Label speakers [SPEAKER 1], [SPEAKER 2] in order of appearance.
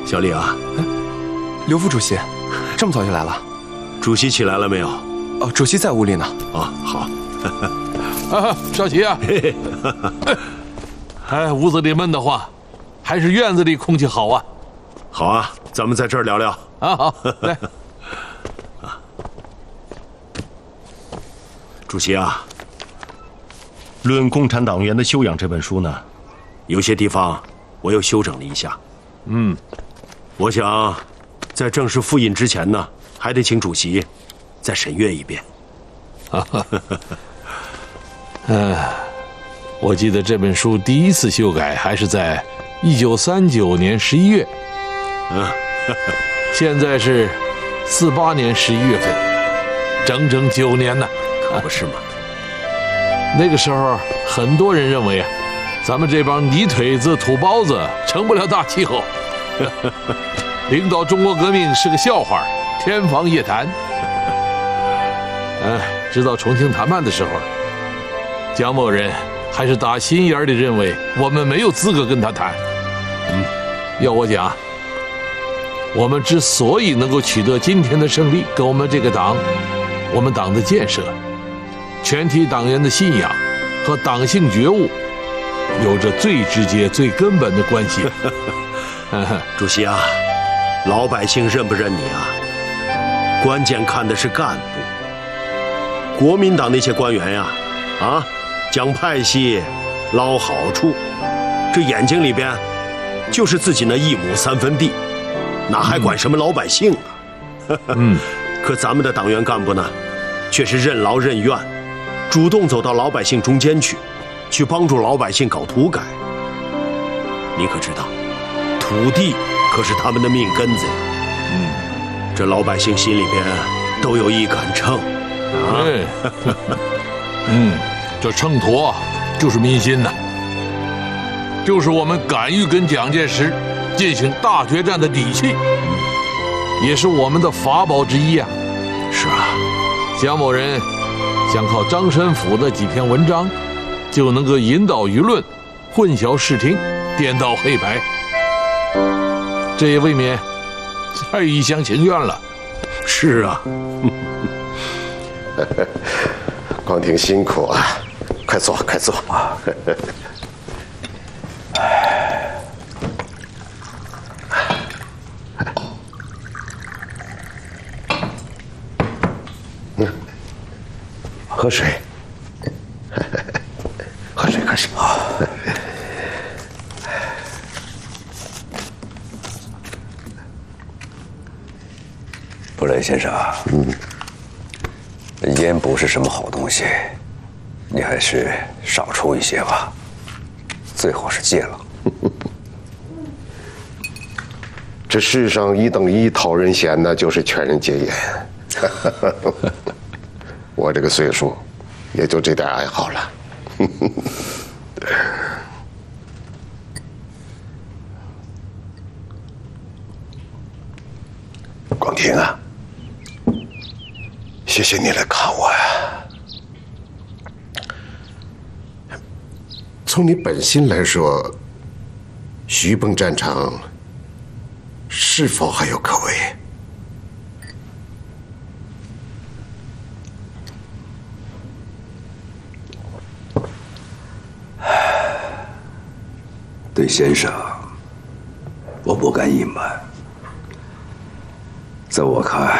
[SPEAKER 1] 小李啊，
[SPEAKER 2] 刘副主席，这么早就来了？
[SPEAKER 1] 主席起来了没有？
[SPEAKER 2] 哦，主席在屋里呢。
[SPEAKER 1] 啊，好。
[SPEAKER 3] 少奇啊，哎，屋子里闷得慌，还是院子里空气好啊。
[SPEAKER 1] 好啊，咱们在这儿聊聊。
[SPEAKER 3] 啊，好，来。
[SPEAKER 1] 主席啊，《论共产党员的修养》这本书呢，有些地方我又修整了一下。我想在正式复印之前呢，还得请主席再审阅一遍。
[SPEAKER 3] 我记得这本书第一次修改还是在1939年11月，现在是48年11月份，整整9年呢。
[SPEAKER 1] 可不是吗？
[SPEAKER 3] 那个时候，很多人认为啊，咱们这帮泥腿子、土包子成不了大气候，领导中国革命是个笑话，天方夜谭。直到重庆谈判的时候，蒋某人还是打心眼里认为我们没有资格跟他谈。要我讲，我们之所以能够取得今天的胜利，跟我们这个党、我们党的建设、全体党员的信仰和党性觉悟有着最直接、最根本的关系。
[SPEAKER 1] 主席啊，老百姓认不认你啊？关键看的是干部。国民党那些官员呀，讲派系，捞好处，这眼睛里边就是自己那1亩3分地，哪还管什么老百姓啊？可咱们的党员干部呢，却是任劳任怨，主动走到老百姓中间去帮助老百姓搞土改。你可知道，土地可是他们的命根子呀。这老百姓心里边都有一杆秤。
[SPEAKER 3] 这秤砣就是民心呐，就是我们敢于跟蒋介石进行大决战的底气，也是我们的法宝之一啊。
[SPEAKER 1] 是啊，
[SPEAKER 3] 蒋某人想靠张申府的几篇文章，就能够引导舆论，混淆视听，颠倒黑白，这也未免太一厢情愿了。
[SPEAKER 1] 是啊。
[SPEAKER 4] 光挺辛苦啊，快坐，快坐。喝水，喝水，喝水。
[SPEAKER 5] 布雷先生，烟不是什么好东西，你还是少抽一些吧，最好是戒了。
[SPEAKER 4] 这世上1等1讨人嫌的，就是劝人戒烟。我这个岁数，也就这点爱好了。广庭啊，谢谢你来看我呀。从你本心来说，徐蚌战场是否还有可为？
[SPEAKER 5] 对先生，我不敢隐瞒，在我看